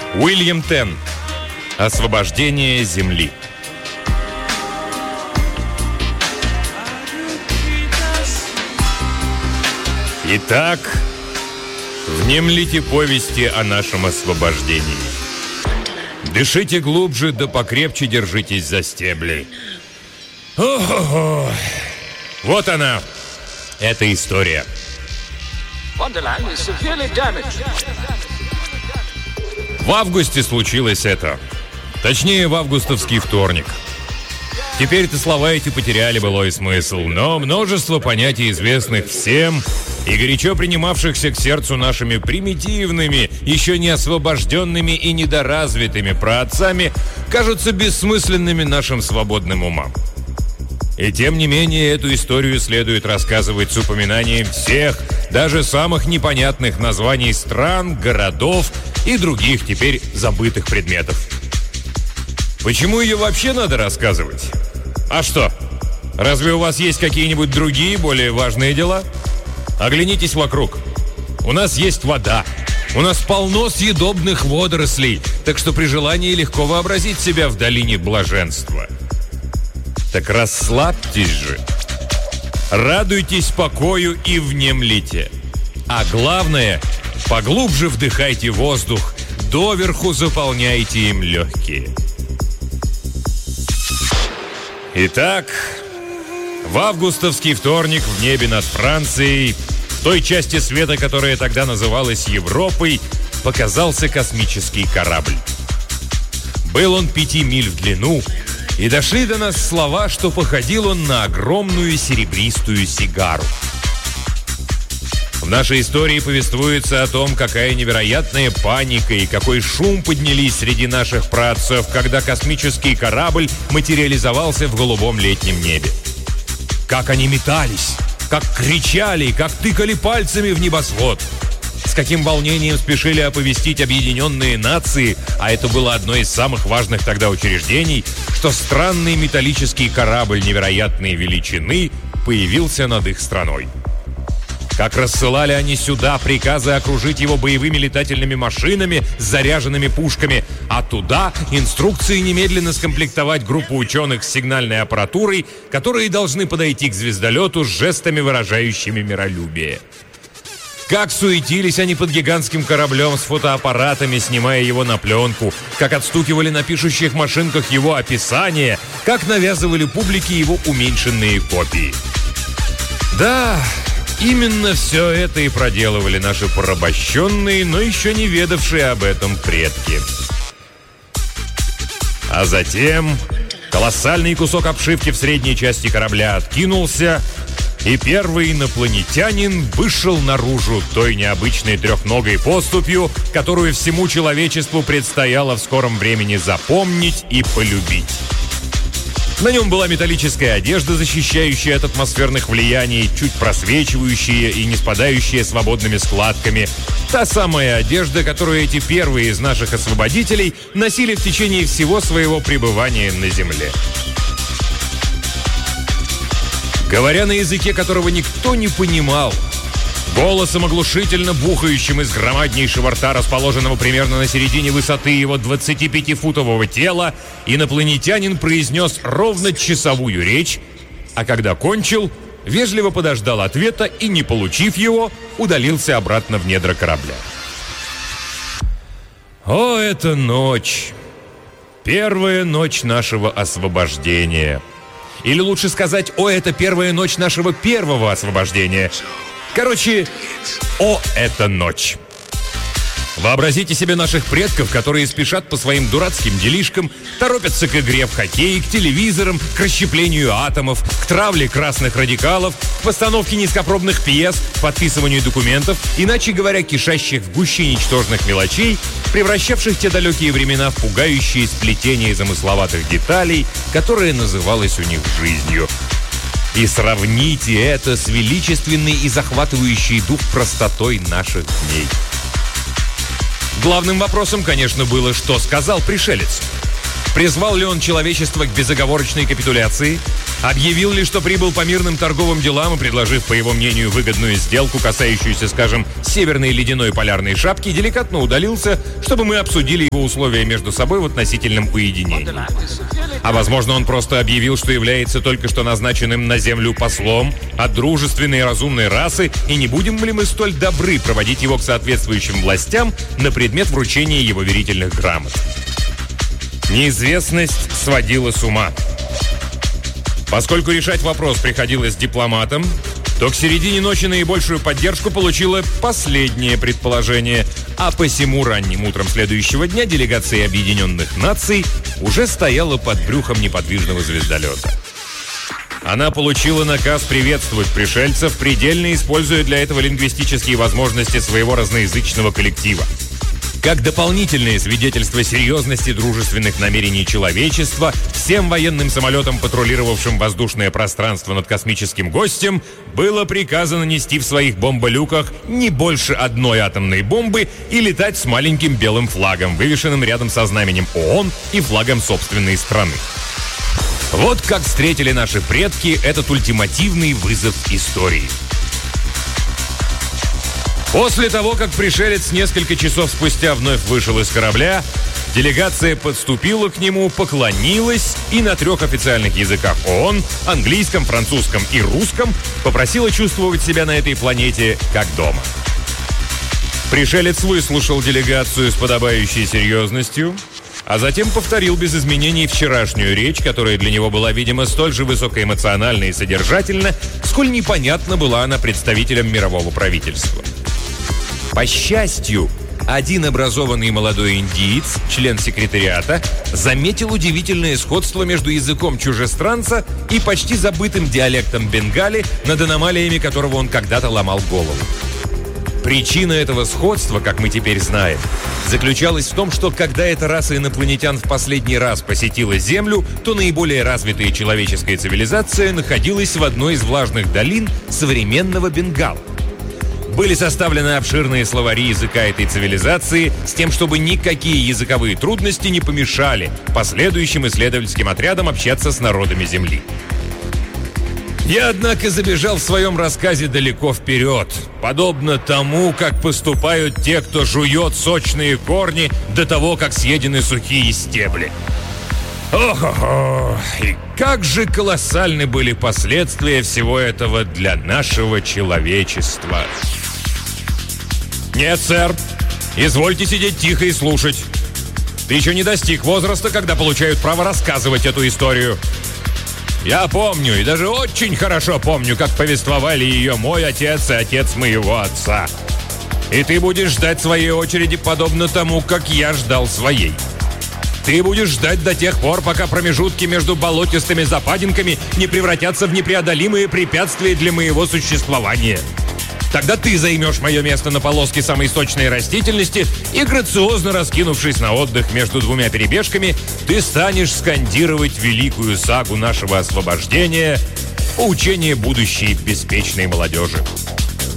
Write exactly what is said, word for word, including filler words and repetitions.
Уильям Тенн. Освобождение Земли. Итак, внемлите повести о нашем освобождении. Дышите глубже, да покрепче держитесь за стебли. О-хо-хо. Вот она, эта история. В августе случилось это. Точнее, в августовский вторник. Теперь-то слова эти потеряли былой смысл, но множество понятий, известных всем и горячо принимавшихся к сердцу нашими примитивными, еще не освобожденными и недоразвитыми праотцами, кажутся бессмысленными нашим свободным умам. И тем не менее, эту историю следует рассказывать с упоминанием всех, даже самых непонятных названий стран, городов и других теперь забытых предметов. Почему ее вообще надо рассказывать? А что, разве у вас есть какие-нибудь другие, более важные дела? Оглянитесь вокруг. У нас есть вода. У нас полно съедобных водорослей, так что при желании легко вообразить себя в долине блаженства. Так расслабьтесь же. Радуйтесь покою и внемлите. А главное, поглубже вдыхайте воздух, доверху заполняйте им легкие. Итак, в августовский вторник в небе над Францией, в той части света, которая тогда называлась Европой, показался космический корабль. Был он пяти миль в длину, и дошли до нас слова, что походил он на огромную серебристую сигару. В нашей истории повествуется о том, какая невероятная паника и какой шум поднялись среди наших праотцов, когда космический корабль материализовался в голубом летнем небе. Как они метались, как кричали, как тыкали пальцами в небосвод. С каким волнением спешили оповестить объединенные нации, а это было одно из самых важных тогда учреждений, что странный металлический корабль невероятной величины появился над их страной. Как рассылали они сюда приказы окружить его боевыми летательными машинами с заряженными пушками, а туда инструкции немедленно скомплектовать группу ученых с сигнальной аппаратурой, которые должны подойти к звездолету с жестами, выражающими миролюбие. Как суетились они под гигантским кораблем с фотоаппаратами, снимая его на пленку, как отстукивали на пишущих машинках его описания, как навязывали публике его уменьшенные копии. Да, именно все это и проделывали наши порабощенные, но еще не ведавшие об этом предки. А затем колоссальный кусок обшивки в средней части корабля откинулся, и первый инопланетянин вышел наружу той необычной трехногой поступью, которую всему человечеству предстояло в скором времени запомнить и полюбить. На нем была металлическая одежда, защищающая от атмосферных влияний, чуть просвечивающая и не спадающая свободными складками. Та самая одежда, которую эти первые из наших освободителей носили в течение всего своего пребывания на Земле. Говоря на языке, которого никто не понимал, голосом оглушительно бухающим из громаднейшего рта, расположенного примерно на середине высоты его двадцатипятифутового тела, инопланетянин произнес ровно часовую речь, а когда кончил, вежливо подождал ответа и, не получив его, удалился обратно в недра корабля. О, это ночь! Первая ночь нашего освобождения. Или лучше сказать, о, это первая ночь нашего первого освобождения. Короче, о, это ночь. Вообразите себе наших предков, которые спешат по своим дурацким делишкам, торопятся к игре в хоккей, к телевизорам, к расщеплению атомов, к травле красных радикалов, к постановке низкопробных пьес, к подписыванию документов, иначе говоря, кишащих в гуще ничтожных мелочей, превращавших те далекие времена в пугающие сплетения замысловатых деталей, которое называлось у них жизнью. И сравните это с величественной и захватывающей дух простотой наших дней. Главным вопросом, конечно, было, что сказал пришелец. Призвал ли он человечество к безоговорочной капитуляции? Объявил ли, что прибыл по мирным торговым делам и, предложив, по его мнению, выгодную сделку, касающуюся, скажем, северной ледяной полярной шапки, деликатно удалился, чтобы мы обсудили его условия между собой в относительном уединении? А возможно, он просто объявил, что является только что назначенным на землю послом от дружественной и разумной расы, и не будем ли мы столь добры проводить его к соответствующим властям на предмет вручения его верительных грамот? Неизвестность сводила с ума. Поскольку решать вопрос приходилось дипломатам, то к середине ночи наибольшую поддержку получило последнее предположение, а посему ранним утром следующего дня делегация Объединенных Наций уже стояла под брюхом неподвижного звездолета. Она получила наказ приветствовать пришельцев, предельно используя для этого лингвистические возможности своего разноязычного коллектива. Как дополнительное свидетельство серьезности дружественных намерений человечества, всем военным самолетам, патрулировавшим воздушное пространство над космическим гостем, было приказано нести в своих бомболюках не больше одной атомной бомбы и летать с маленьким белым флагом, вывешенным рядом со знаменем ООН и флагом собственной страны. Вот как встретили наши предки этот ультимативный вызов истории. После того, как пришелец несколько часов спустя вновь вышел из корабля, делегация подступила к нему, поклонилась и на трех официальных языках ООН, английском, французском и русском, попросила чувствовать себя на этой планете как дома. Пришелец выслушал делегацию с подобающей серьезностью, а затем повторил без изменений вчерашнюю речь, которая для него была, видимо, столь же высокоэмоциональна и содержательна, сколь непонятна была она представителям мирового правительства. По счастью, один образованный молодой индиец, член секретариата, заметил удивительное сходство между языком чужестранца и почти забытым диалектом бенгали, над аномалиями которого он когда-то ломал голову. Причина этого сходства, как мы теперь знаем, заключалась в том, что когда эта раса инопланетян в последний раз посетила Землю, то наиболее развитая человеческая цивилизация находилась в одной из влажных долин современного Бенгала. Были составлены обширные словари языка этой цивилизации с тем, чтобы никакие языковые трудности не помешали последующим исследовательским отрядам общаться с народами Земли. Я, однако, забежал в своем рассказе далеко вперед, подобно тому, как поступают те, кто жует сочные корни до того, как съедены сухие стебли. Ох-охо! И как же колоссальны были последствия всего этого для нашего человечества! Нет, сэр, извольте сидеть тихо и слушать. Ты еще не достиг возраста, когда получают право рассказывать эту историю. Я помню, и даже очень хорошо помню, как повествовали ее мой отец и отец моего отца. И ты будешь ждать своей очереди, подобно тому, как я ждал своей. Ты будешь ждать до тех пор, пока промежутки между болотистыми западинками не превратятся в непреодолимые препятствия для моего существования. Тогда ты займешь мое место на полоске самой сочной растительности и, грациозно раскинувшись на отдых между двумя перебежками, ты станешь скандировать великую сагу нашего освобождения, поучение будущей беспечной молодежи.